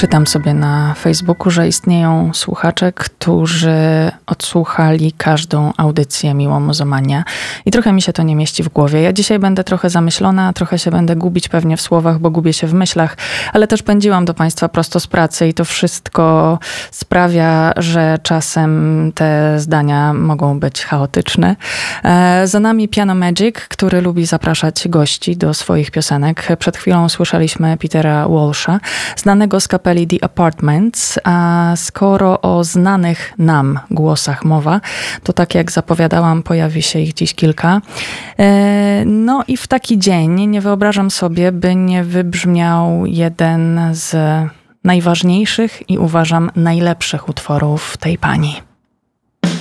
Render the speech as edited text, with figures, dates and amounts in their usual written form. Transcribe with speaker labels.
Speaker 1: Czytam sobie na Facebooku, że istnieją słuchacze, którzy odsłuchali każdą audycję Miło Muzomania i trochę mi się to nie mieści w głowie. Ja dzisiaj będę trochę zamyślona, trochę się będę gubić pewnie w słowach, bo gubię się w myślach, ale też pędziłam do Państwa prosto z pracy i to wszystko sprawia, że czasem te zdania mogą być chaotyczne. Za nami Piano Magic, który lubi zapraszać gości do swoich piosenek. Przed chwilą słyszeliśmy Petera Walsha, znanego z kapeli The Apartments, a skoro o znanych nam głosach mowa, to tak jak zapowiadałam, pojawi się ich dziś kilka. No i w taki dzień nie wyobrażam sobie, by nie wybrzmiał jeden z najważniejszych i uważam najlepszych utworów tej pani.